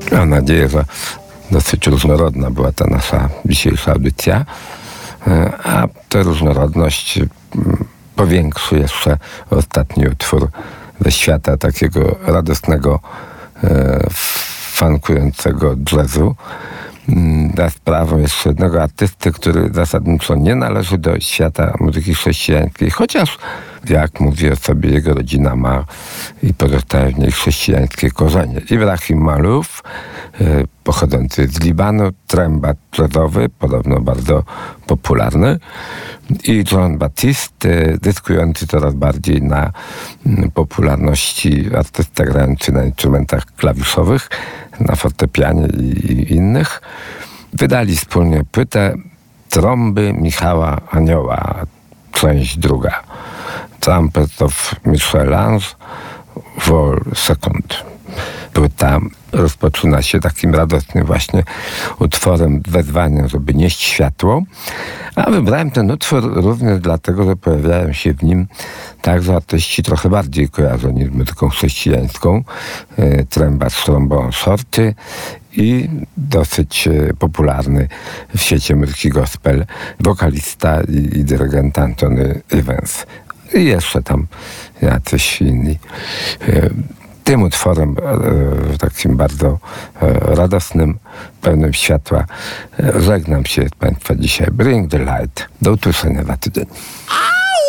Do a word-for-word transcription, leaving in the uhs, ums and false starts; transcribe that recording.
Mam nadzieję, że dosyć różnorodna była ta nasza dzisiejsza audycja, a tę różnorodność powiększy jeszcze ostatni utwór ze świata takiego radosnego, funkującego jazzu, za sprawą jeszcze jednego artysty, który zasadniczo nie należy do świata muzyki chrześcijańskiej, chociaż, jak mówi o sobie, jego rodzina ma i pozostaje w niej chrześcijańskie korzenie. Ibrahim Malouf, pochodzący z Libanu, trębacz jazzowy, podobno bardzo popularny, i John Batiste, zyskujący coraz bardziej na popularności artysta grający na instrumentach klawiszowych, na fortepianie i, i innych, wydali wspólnie płytę Trąby Michała Anioła, część druga. Trumpet of Michel-Ange, Vol Second. Płyta rozpoczyna się takim radosnym właśnie utworem, wezwaniem, żeby nieść światło. A wybrałem ten utwór również dlatego, że pojawiają się w nim także artyści trochę bardziej kojarzeni z muzyką chrześcijańską. E, trębacz trombon Shorty i dosyć e, popularny w świecie muzyki gospel wokalista i, i dyrygent Anthony Evans. I jeszcze tam jacyś inni. E, Tym utworem, e, takim bardzo e, radosnym, pełnym światła, e, żegnam się z Państwa dzisiaj. Bring the light. Do usłyszenia za tydzień.